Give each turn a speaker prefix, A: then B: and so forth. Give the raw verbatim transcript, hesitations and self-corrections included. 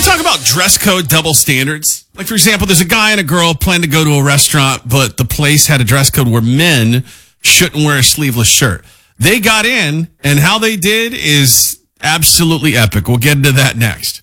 A: talk about dress code double standards? Like, for example, there's a guy and a girl plan to go to a restaurant, but the place had a dress code where men shouldn't wear a sleeveless shirt. They got in, and how they did is absolutely epic. We'll get into that next.